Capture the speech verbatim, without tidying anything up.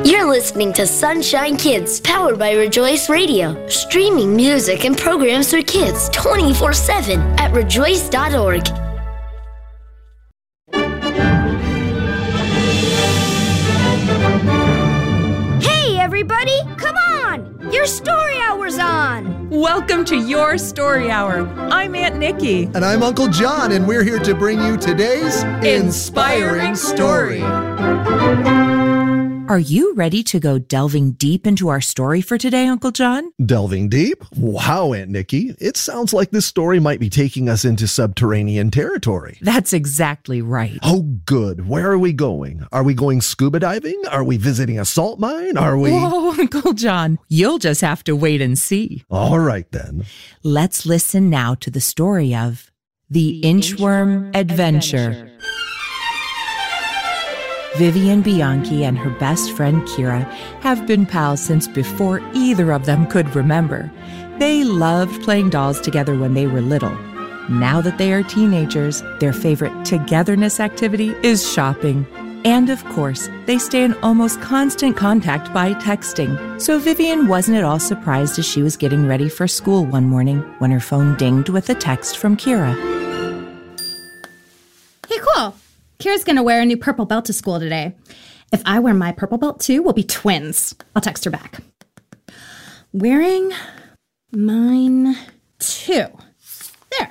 You're listening to Sunshine Kids, powered by Rejoice Radio, streaming music and programs for kids twenty-four seven at rejoice dot org. Hey, everybody, come on! Your story hour's on! Welcome to Your Story Hour. I'm Aunt Nikki. And I'm Uncle John, and we're here to bring you today's Inspiring, Inspiring Story. Are you ready to go delving deep into our story for today, Uncle John? Delving deep? Wow, Aunt Nikki. It sounds like this story might be taking us into subterranean territory. That's exactly right. Oh, good. Where are we going? Are we going scuba diving? Are we visiting a salt mine? Are we... Whoa, Uncle John. You'll just have to wait and see. All right, then. Let's listen now to the story of The, the Inchworm, Inchworm Adventure. Adventure. Vivian Bianchi and her best friend Kira have been pals since before either of them could remember. They loved playing dolls together when they were little. Now that they are teenagers, their favorite togetherness activity is shopping. And of course, they stay in almost constant contact by texting. So Vivian wasn't at all surprised as she was getting ready for school one morning when her phone dinged with a text from Kira. Hey, cool. Kira's gonna wear a new purple belt to school today. If I wear my purple belt too, we'll be twins. I'll text her back. Wearing mine too.